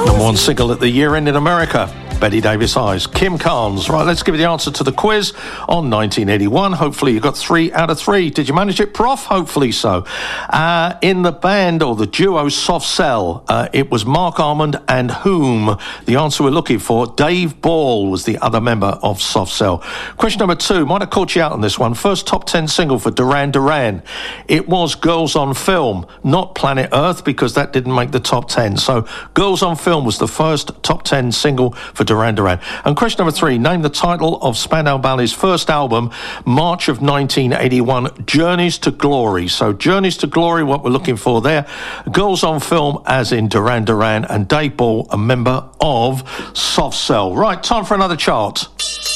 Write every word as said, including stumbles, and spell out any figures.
Number one single at the year end in America. Betty Davis Eyes, Kim Carnes. Right, let's give you the answer to the quiz on nineteen eighty-one. Hopefully you got three out of three. Did you manage it, Prof? Hopefully so. Uh, in the band or the duo Soft Cell, uh, it was Mark Almond and whom? The answer we're looking for, Dave Ball was the other member of Soft Cell. Question number two, might have caught you out on this one. First top ten single for Duran Duran. It was Girls on Film, not Planet Earth, because that didn't make the top ten. So Girls on Film was the first top ten single for Duran Duran. And question number three, name the title of Spandau Ballet's first album, March of nineteen eighty-one, Journeys to Glory. So Journeys to Glory, what we're looking for there. Girls on Film, as in Duran Duran, and Dave Ball, a member of Soft Cell. Right, time for another chart.